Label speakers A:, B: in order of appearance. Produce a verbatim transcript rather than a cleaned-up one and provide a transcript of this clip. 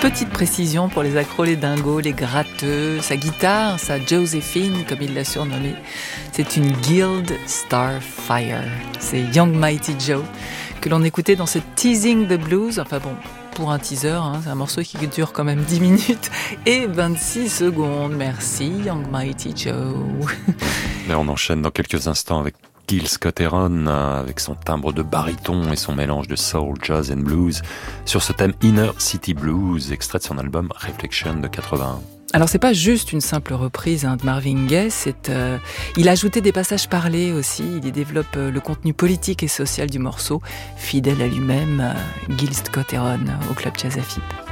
A: Petite précision pour les accros, les dingos, les gratteux. Sa guitare, sa Joséphine, comme il l'a surnommée, c'est une Guild Starfire. C'est Young Mighty Joe que l'on écoutait dans ce Teasing the Blues. Enfin bon, pour un teaser, hein, c'est un morceau qui dure quand même dix minutes et vingt-six secondes. Merci Young Mighty Joe.
B: Mais on enchaîne dans quelques instants avec Gil Scott-Heron, avec son timbre de baryton et son mélange de soul, jazz and blues, sur ce thème Inner City Blues, extrait de son album Reflection de quatre-vingt-un.
A: Alors c'est pas juste une simple reprise hein, de Marvin Gaye, c'est, euh, il a ajouté des passages parlés aussi, il y développe euh, le contenu politique et social du morceau, fidèle à lui-même, euh, Gil Scott-Heron au Club Jazz à F I P.